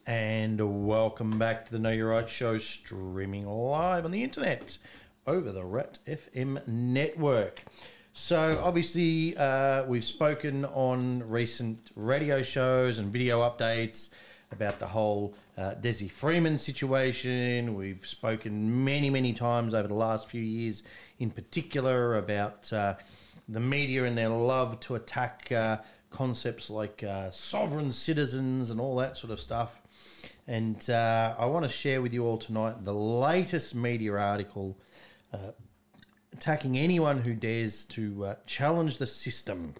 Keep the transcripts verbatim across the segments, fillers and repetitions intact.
And welcome back to the Know Your Right show, streaming live on the internet over the Rat F M network. So obviously uh, we've spoken on recent radio shows and video updates about the whole uh, Desi Freeman situation. We've spoken many, many times over the last few years in particular about uh, the media and their love to attack uh, concepts like uh, sovereign citizens and all that sort of stuff. And uh, I want to share with you all tonight the latest media article uh, attacking anyone who dares to uh, challenge the system.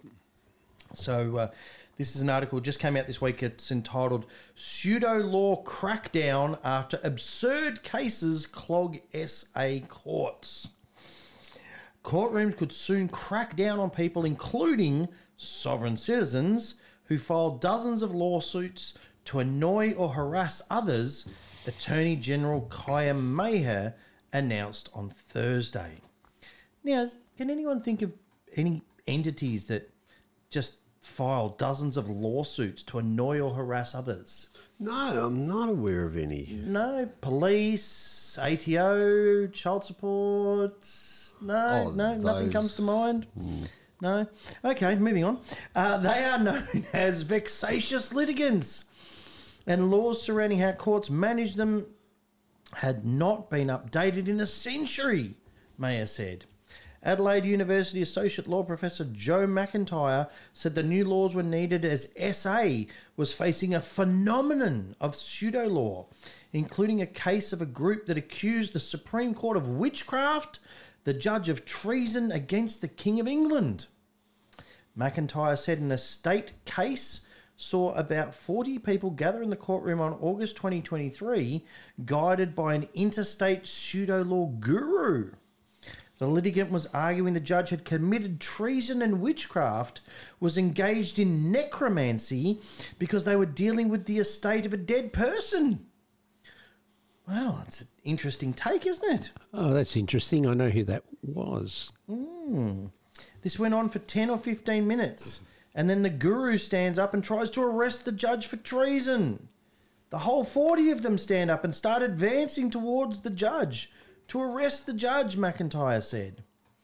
So uh, this is an article just came out this week. It's entitled Pseudo-Law Crackdown After Absurd Cases Clog S A Courts. Courtrooms could soon crack down on people, including sovereign citizens, who filed dozens of lawsuits to annoy or harass others, Attorney General Kaya Maher announced on Thursday. Now, can anyone think of any entities that just file dozens of lawsuits to annoy or harass others? No, I'm not aware of any. No, police, A T O, child support. No, Oh, no, nothing those- comes to mind. Mm. No. Okay, moving on. Uh, they are known as vexatious litigants, and laws surrounding how courts manage them had not been updated in a century, Mayer said. Adelaide University Associate Law Professor Joe McIntyre said the new laws were needed as S A was facing a phenomenon of pseudo-law, including a case of a group that accused the Supreme Court of witchcraft, the judge of treason against the King of England. McIntyre said in a state case saw about forty people gather in the courtroom on August twenty twenty-three, guided by an interstate pseudo-law guru. The litigant was arguing the judge had committed treason and witchcraft, was engaged in necromancy because they were dealing with the estate of a dead person. Well, it's an interesting take, isn't it? Oh, that's interesting. I know who that was. Mm. This went on for ten or fifteen minutes, and then the guru stands up and tries to arrest the judge for treason. The whole forty of them stand up and start advancing towards the judge to arrest the judge, McIntyre said.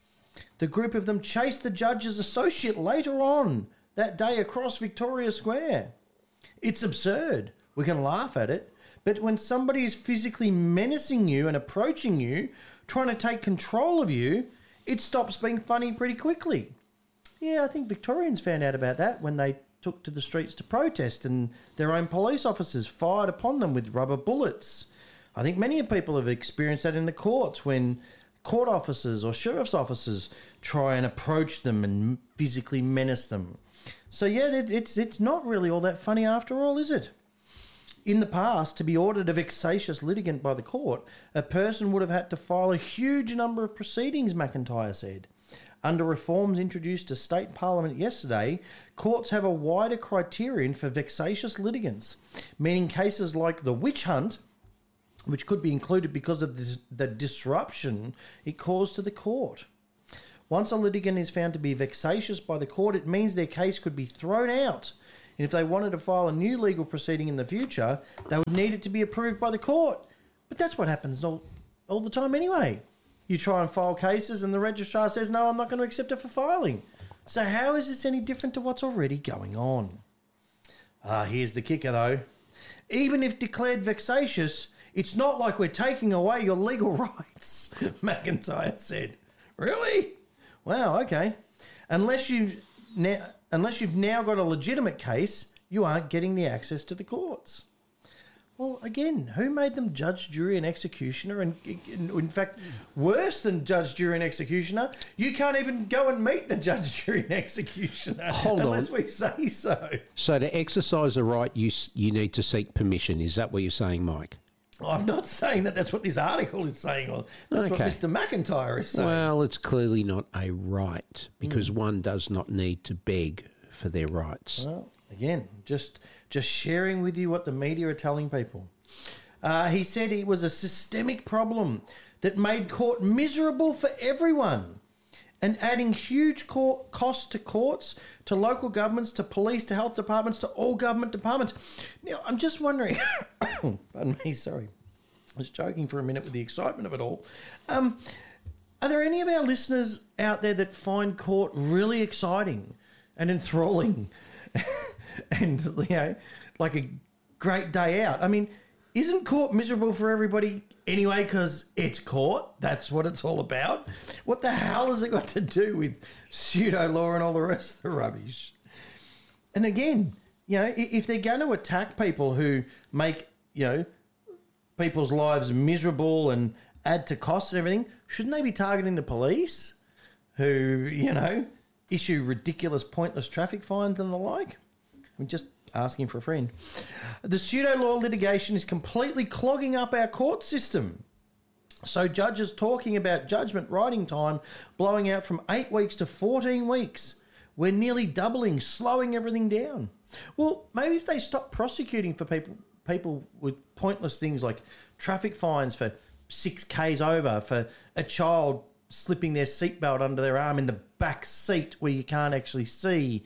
The group of them chased the judge's associate later on that day across Victoria Square. It's absurd. We can laugh at it. But when somebody is physically menacing you and approaching you, trying to take control of you, it stops being funny pretty quickly. Yeah, I think Victorians found out about that when they took to the streets to protest and their own police officers fired upon them with rubber bullets. I think many people have experienced that in the courts when court officers or sheriff's officers try and approach them and physically menace them. So yeah, it's it's not really all that funny after all, is it? In the past, to be ordered a vexatious litigant by the court, a person would have had to file a huge number of proceedings, McIntyre said. Under reforms introduced to state parliament yesterday, courts have a wider criterion for vexatious litigants, meaning cases like the witch hunt, which could be included because of this, the disruption it caused to the court. Once a litigant is found to be vexatious by the court, it means their case could be thrown out. And if they wanted to file a new legal proceeding in the future, they would need it to be approved by the court. But that's what happens all, all the time anyway. You try and file cases and the registrar says, no, I'm not going to accept it for filing. So how is this any different to what's already going on? Ah, here's the kicker though. Even if declared vexatious, it's not like we're taking away your legal rights, McIntyre said. Really? Wow, okay. Unless you've, now, unless you've now got a legitimate case, you aren't getting the access to the courts. Well, again, who made them judge, jury and executioner? And in fact, worse than judge, jury and executioner, you can't even go and meet the judge, jury and executioner Hold unless on. we say so. So to exercise a right, you s- you need to seek permission. Is that what you're saying, Mike? I'm not saying that that's what this article is saying, or that's Okay. what Mister McIntyre is saying. Well, it's clearly not a right because one does not need to beg for their rights. Well, again, just just sharing with you what the media are telling people. Uh, he said it was a systemic problem that made court miserable for everyone and adding huge court costs to courts, to local governments, to police, to health departments, to all government departments. Now, I'm just wondering, pardon me, sorry. I was joking for a minute with the excitement of it all. Um, are there any of our listeners out there that find court really exciting and enthralling and, you know, like a great day out? I mean, isn't court miserable for everybody anyway because it's court? That's what it's all about. What the hell has it got to do with pseudo law and all the rest of the rubbish? And again, you know, if they're going to attack people who make, you know, people's lives miserable and add to costs and everything, shouldn't they be targeting the police who, you know, issue ridiculous, pointless traffic fines and the like? I'm just asking for a friend. The pseudo-law litigation is completely clogging up our court system. So judges talking about judgment writing time blowing out from eight weeks to fourteen weeks. We're nearly doubling, slowing everything down. Well, maybe if they stop prosecuting for people people with pointless things like traffic fines for six Ks over, for a child slipping their seatbelt under their arm in the back seat where you can't actually see,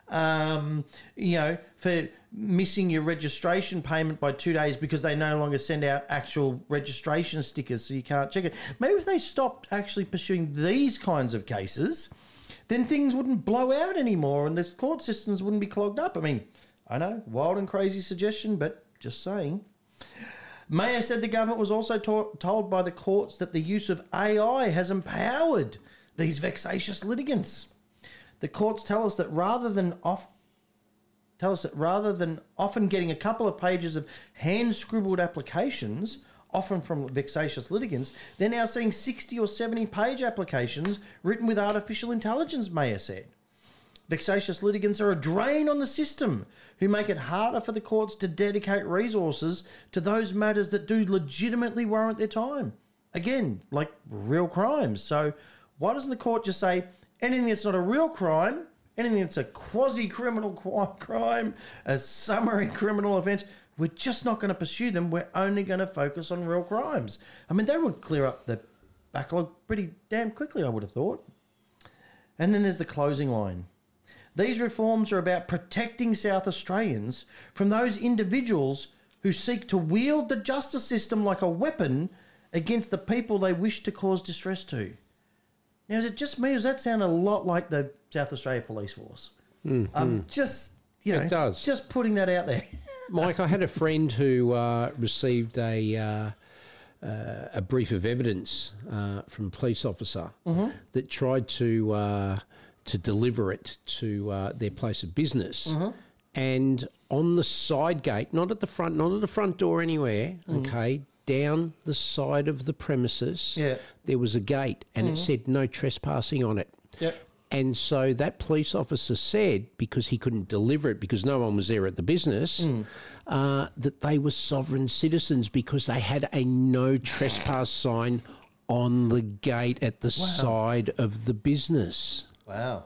um, you know, for missing your registration payment by two days because they no longer send out actual registration stickers so you can't check it. Maybe if they stopped actually pursuing these kinds of cases, then things wouldn't blow out anymore and the court systems wouldn't be clogged up. I mean, I know, wild and crazy suggestion, but just saying. Mayer said the government was also to- told by the courts that the use of A I has empowered these vexatious litigants. The courts tell us that rather than off, tell us that rather than often getting a couple of pages of hand-scribbled applications, often from vexatious litigants, they're now seeing sixty or seventy page applications written with artificial intelligence, Mayer said. Vexatious litigants are a drain on the system who make it harder for the courts to dedicate resources to those matters that do legitimately warrant their time. Again, like real crimes. So why doesn't the court just say anything that's not a real crime, anything that's a quasi-criminal crime, a summary criminal offence, we're just not going to pursue them. We're only going to focus on real crimes. I mean, that would clear up the backlog pretty damn quickly, I would have thought. And then there's the closing line. These reforms are about protecting South Australians from those individuals who seek to wield the justice system like a weapon against the people they wish to cause distress to. Now, is it just me or does that sound a lot like the South Australia Police Force? Mm, I'm mm. just, you know, it does. just putting that out there. Mike, I had a friend who uh, received a uh, uh, a brief of evidence uh, from a police officer mm-hmm. that tried to uh, to deliver it to uh, their place of business, mm-hmm. and on the side gate, not at the front, not at the front door anywhere, mm-hmm. okay, down the side of the premises, yeah. there was a gate, and mm-hmm. it said no trespassing on it. Yep. And so that police officer said, because he couldn't deliver it because no one was there at the business, mm. uh, that they were sovereign citizens because they had a no trespass sign on the gate at the wow. side of the business. Wow.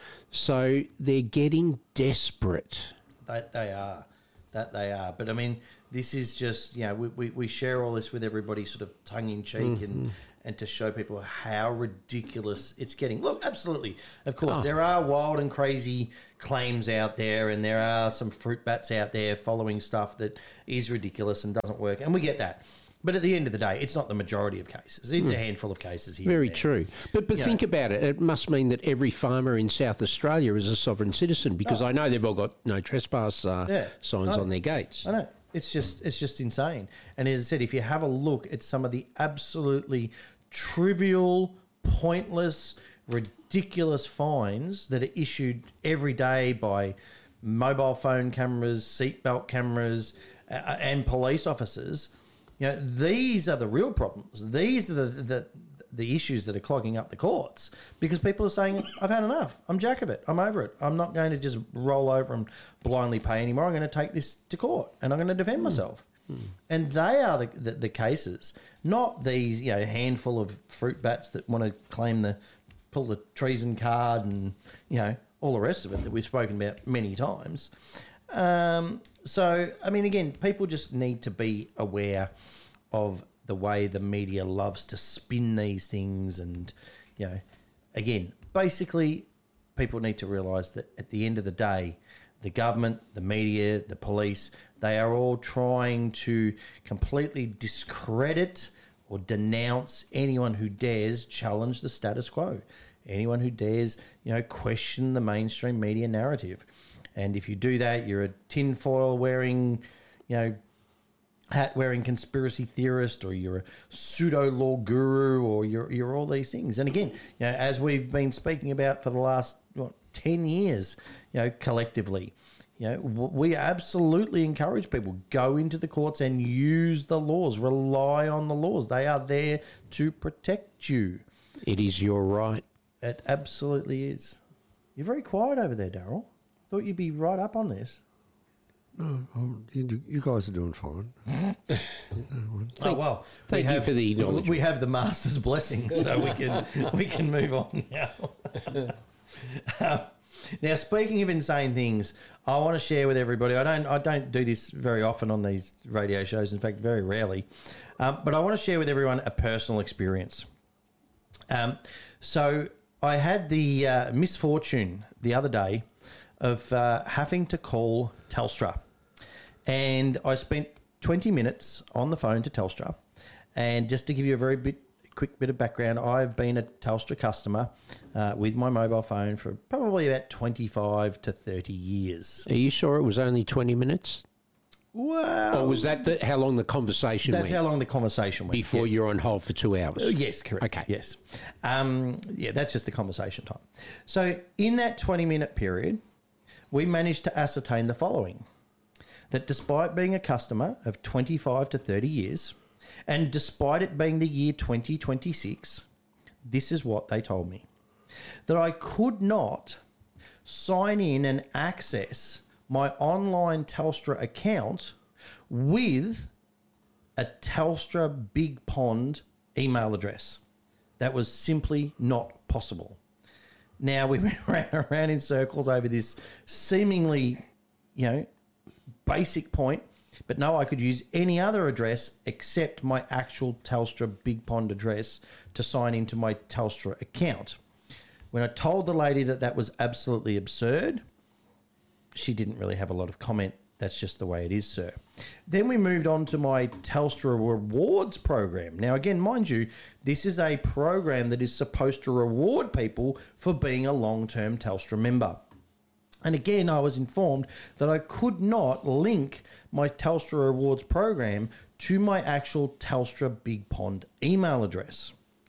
So they're getting desperate. They, they are. That they are. But, I mean, this is just, you know, we, we, we share all this with everybody sort of tongue-in-cheek mm-hmm. and... and to show people how ridiculous it's getting. Look, absolutely. Of course, oh. there are wild and crazy claims out there, and there are some fruit bats out there following stuff that is ridiculous and doesn't work, and we get that. But at the end of the day, it's not the majority of cases. It's mm. a handful of cases here. Very true. But but you think know. about it. It must mean that every farmer in South Australia is a sovereign citizen because oh. I know they've all got no trespass uh, yeah. signs oh. on their gates. I know. It's just it's just insane. And as I said, if you have a look at some of the absolutely trivial, pointless, ridiculous fines that are issued every day by mobile phone cameras, seatbelt cameras, uh, and police officers, you know, these are the real problems. These are the, the the issues that are clogging up the courts because people are saying, I've had enough. I'm Jacobit. I'm over it. I'm not going to just roll over and blindly pay anymore. I'm going to take this to court and I'm going to defend mm. myself. Mm. And they are the, the, the cases, not these, you know, handful of fruit bats that want to claim the, pull the treason card and, you know, all the rest of it that we've spoken about many times. Um, so, I mean, again, people just need to be aware of the way the media loves to spin these things. And, you know, again, basically people need to realise that at the end of the day, the government, the media, the police, they are all trying to completely discredit or denounce anyone who dares challenge the status quo, anyone who dares, you know, question the mainstream media narrative. And if you do that, you're a tinfoil wearing, you know, hat wearing conspiracy theorist, or you're a pseudo law guru, or you're you're all these things. And again, you know, as we've been speaking about for the last what, ten years, you know, collectively, you know, we absolutely encourage people, go into the courts and use the laws, rely on the laws. They are there to protect you. It is your right. It absolutely is. You're very quiet over there, Daryl. Thought you'd be right up on this. No, oh, you, do- you guys are doing fine. Oh well, thank we you have, for the acknowledgement. We have the master's blessing, so we can we can move on now. um, now, speaking of insane things, I want to share with everybody. I don't I don't do this very often on these radio shows. In fact, very rarely. Um, but I want to share with everyone a personal experience. Um, so I had the uh, misfortune the other day of uh, having to call Telstra. And I spent twenty minutes on the phone to Telstra. And just to give you a very bit, quick bit of background, I've been a Telstra customer uh, with my mobile phone for probably about twenty-five to thirty years. Are you sure it was only twenty minutes? Well, Or was that the, how long the conversation that's went? how long the conversation went. Before yes. you're on hold for two hours? Uh, Yes, correct. Okay. Yes. Um, yeah, that's just the conversation time. So in that twenty-minute period, we managed to ascertain the following. That despite being a customer of twenty-five to thirty years, and despite it being the year twenty twenty-six, this is what they told me. That I could not sign in and access my online Telstra account with a Telstra Big Pond email address. That was simply not possible. Now, we went around, around in circles over this seemingly, you know, basic point, but no, I could use any other address except my actual Telstra Big Pond address to sign into my Telstra account. When I told the lady that that was absolutely absurd, she didn't really have a lot of comment. That's just the way it is, sir. Then we moved on to my Telstra Rewards program. Now, again, mind you, this is a program that is supposed to reward people for being a long-term Telstra member. And again, I was informed that I could not link my Telstra Rewards program to my actual Telstra Big Pond email address.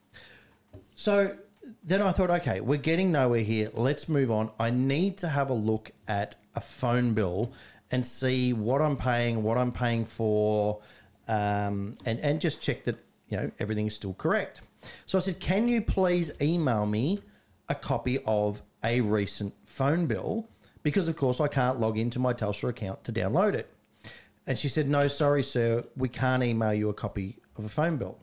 So then I thought, okay, we're getting nowhere here. Let's move on. I need to have a look at a phone bill and see what I'm paying, what I'm paying for, um, and, and just check that, you know, everything is still correct. So I said, can you please email me a copy of a recent phone bill? Because, of course, I can't log into my Telstra account to download it. And she said, no, sorry, sir, we can't email you a copy of a phone bill.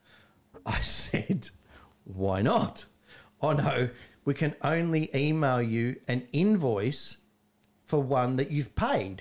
I said, why not? Oh, no, we can only email you an invoice for one that you've paid.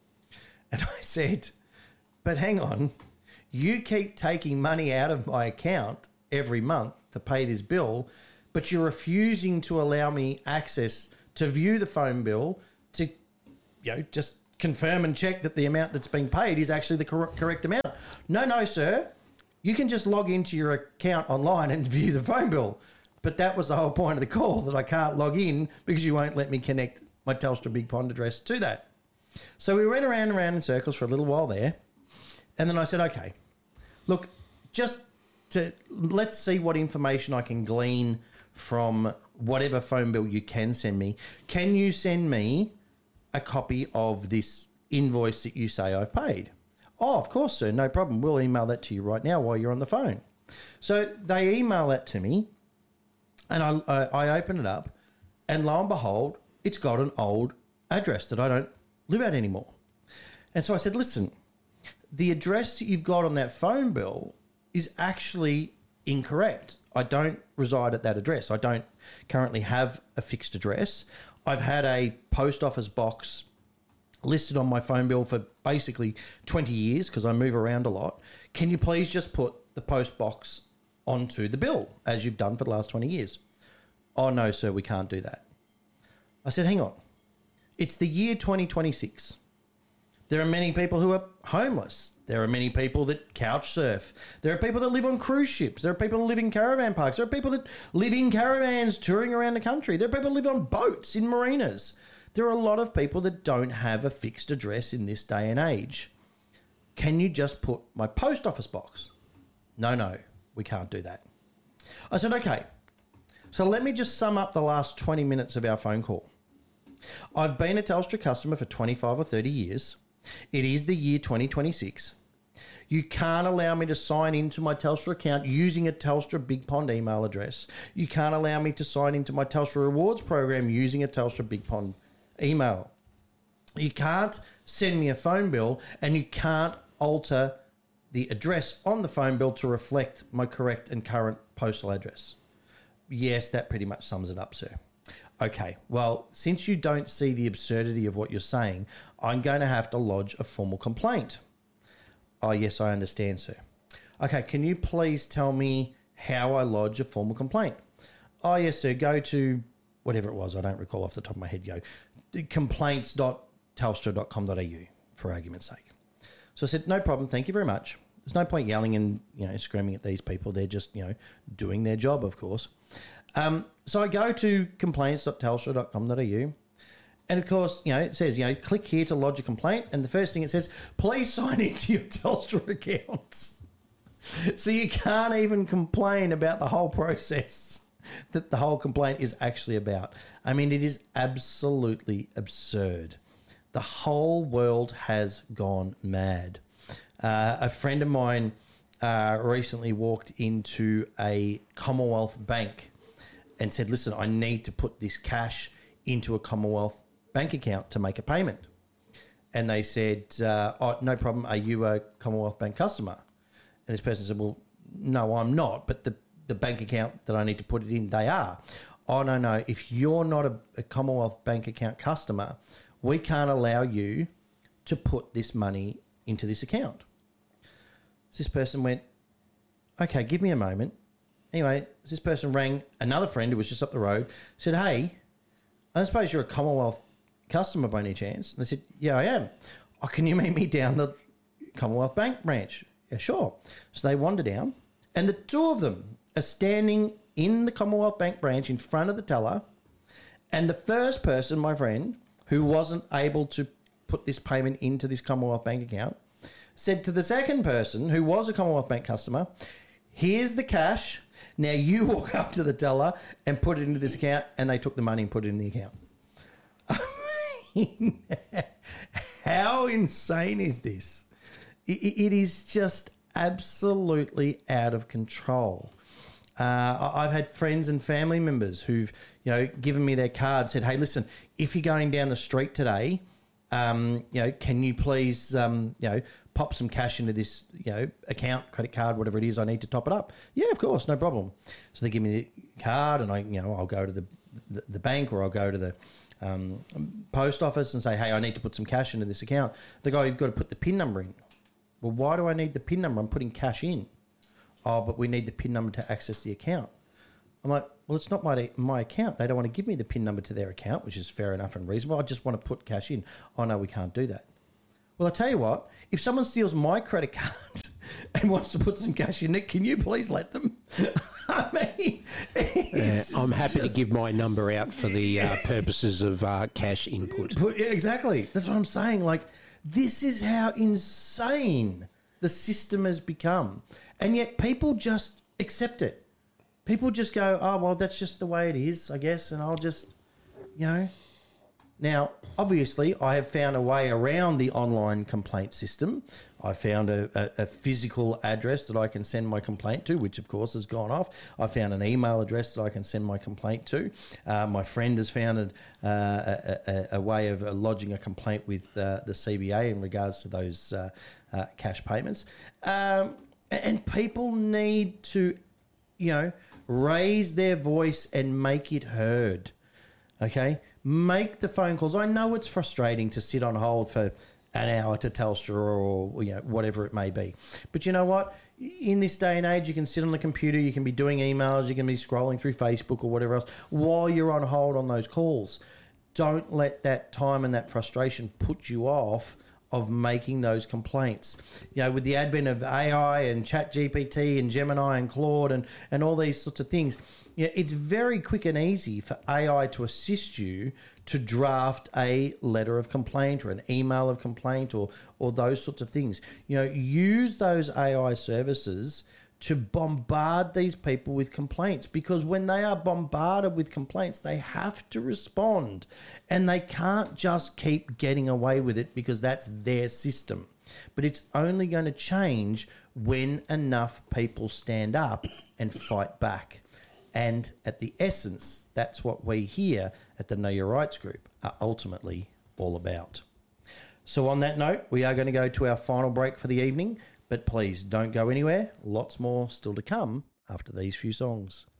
And I said, but hang on, you keep taking money out of my account every month to pay this bill, but you're refusing to allow me access to view the phone bill to, you know, just confirm and check that the amount that's being paid is actually the cor- correct amount. No, no, sir. You can just log into your account online and view the phone bill. But that was the whole point of the call, that I can't log in because you won't let me connect my Telstra Big Pond address to that. So we went around and around in circles for a little while there. And then I said, okay, look, just to let's see what information I can glean from whatever phone bill you can send me. Can you send me a copy of this invoice that you say I've paid? Oh, of course, sir. No problem. We'll email that to you right now while you're on the phone. So they email that to me, and I, I, I open it up, and lo and behold, it's got an old address that I don't live at anymore. And so I said, listen, the address that you've got on that phone bill is actually incorrect. I don't reside at that address. I don't currently have a fixed address. I've had a post office box listed on my phone bill for basically twenty years because I move around a lot. Can you please just put the post box onto the bill as you've done for the last twenty years? Oh, no, sir, we can't do that. I said, hang on. It's the year twenty twenty-six. There are many people who are homeless. There are many people that couch surf. There are people that live on cruise ships. There are people that live in caravan parks. There are people that live in caravans touring around the country. There are people that live on boats in marinas. There are a lot of people that don't have a fixed address in this day and age. Can you just put my post office box? No, no, we can't do that. I said, okay. So let me just sum up the last twenty minutes of our phone call. I've been a Telstra customer for twenty-five or thirty years. It is the year twenty twenty-six. You can't allow me to sign into my Telstra account using a Telstra Big Pond email address. You can't allow me to sign into my Telstra Rewards program using a Telstra Big Pond email. You can't send me a phone bill, and you can't alter the address on the phone bill to reflect my correct and current postal address. Yes, that pretty much sums it up, sir. Okay, well, since you don't see the absurdity of what you're saying, I'm going to have to lodge a formal complaint. Oh, yes, I understand, sir. Okay, can you please tell me how I lodge a formal complaint? Oh, yes, sir. Go to whatever it was. I don't recall off the top of my head. Go complaints dot telstra dot com dot a u for argument's sake. So I said, no problem. Thank you very much. There's no point yelling and, you know, screaming at these people. They're just, you know, doing their job, of course. Um, so I go to complaints dot telstra dot com dot a u, and of course, you know, it says, you know, click here to lodge a complaint, and the first thing it says, please sign into your Telstra accounts. So you can't even complain about the whole process that the whole complaint is actually about. I mean, it is absolutely absurd. The whole world has gone mad. Uh, a friend of mine uh, recently walked into a Commonwealth bank and said, listen, I need to put this cash into a Commonwealth bank account to make a payment. And they said, uh, oh, no problem. Are you a Commonwealth Bank customer? And this person said, well, no, I'm not. But the, the bank account that I need to put it in, they are. Oh, no, no. If you're not a, a Commonwealth Bank account customer, we can't allow you to put this money into this account. So this person went, okay, give me a moment. Anyway, this person rang another friend who was just up the road, said, hey, I don't suppose you're a Commonwealth customer by any chance? And they said, yeah, I am. Oh, can you meet me down the Commonwealth Bank branch? Yeah, sure. So they wander down, and the two of them are standing in the Commonwealth Bank branch in front of the teller, and the first person, my friend, who wasn't able to put this payment into this Commonwealth Bank account, said to the second person, who was a Commonwealth Bank customer, here's the cash. Now you walk up to the teller and put it into this account, and they took the money and put it in the account. I mean, how insane is this? It, it is just absolutely out of control. Uh, I've had friends and family members who've, you know, given me their card, said, hey, listen, if you're going down the street today, um, you know, can you please, um, you know, pop some cash into this, you know, account, credit card, whatever it is, I need to top it up. Yeah, of course, no problem. So they give me the card, and I, you know, I'll go to the the, the bank, or I'll go to the um, post office and say, hey, I need to put some cash into this account. They go, you've got to put the PIN number in. Well, why do I need the PIN number? I'm putting cash in. Oh, but we need the PIN number to access the account. I'm like, well, it's not my my account. They don't want to give me the PIN number to their account, which is fair enough and reasonable. I just want to put cash in. Oh, no, we can't do that. Well, I tell you what, if someone steals my credit card and wants to put some cash in it, can you please let them? I mean, uh, I'm happy just, to give my number out for the uh, purposes of uh, cash input. Put, yeah, exactly. That's what I'm saying. Like, this is how insane the system has become. And yet people just accept it. People just go, oh, well, that's just the way it is, I guess, and I'll just, you know. Now, obviously, I have found a way around the online complaint system. I found a, a, a physical address that I can send my complaint to, which, of course, has gone off. I found an email address that I can send my complaint to. Uh, my friend has found a, a, a, a way of lodging a complaint with uh, the C B A in regards to those uh, uh, cash payments. Um, and people need to, you know, raise their voice and make it heard. Okay? Make the phone calls. I know it's frustrating to sit on hold for an hour to Telstra or, you know, whatever it may be. But you know what? In this day and age, you can sit on the computer, you can be doing emails, you can be scrolling through Facebook or whatever else while you're on hold on those calls. don't let that time and that frustration put you off of making those complaints. You know, with the advent of A I and Chat G P T and Gemini and Claude and, and all these sorts of things, you know, it's very quick and easy for A I to assist you to draft a letter of complaint or an email of complaint or or those sorts of things. You know, use those A I services to bombard these people with complaints, because when they are bombarded with complaints, they have to respond, and they can't just keep getting away with it because that's their system. But it's only going to change when enough people stand up and fight back. And at the essence, that's what we here at the Know Your Rights group are ultimately all about. So on that note, we are going to go to our final break for the evening. But please don't go anywhere. Lots more still to come after these few songs.